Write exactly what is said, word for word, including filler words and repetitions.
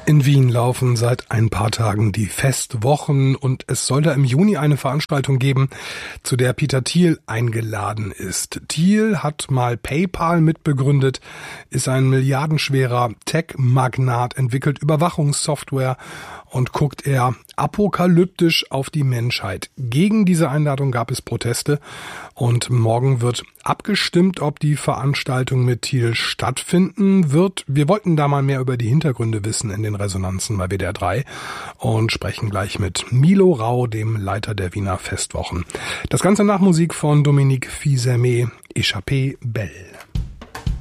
In Wien laufen seit ein paar Tagen die Festwochen und es soll da im Juni eine Veranstaltung geben, zu der Peter Thiel eingeladen ist. Thiel hat mal PayPal mitbegründet, ist ein milliardenschwerer Tech-Magnat, entwickelt Überwachungssoftware und guckt eher apokalyptisch auf die Menschheit. Gegen diese Einladung gab es Proteste und morgen wird abgestimmt, ob die Veranstaltung mit Thiel stattfinden wird. Wir wollten da mal mehr über die Hintergründe wissen in den Resonanzen bei W D R drei und sprechen gleich mit Milo Rau, dem Leiter der Wiener Festwochen. Das Ganze nach Musik von Dominique Fils-Aimé, Échappée Belle.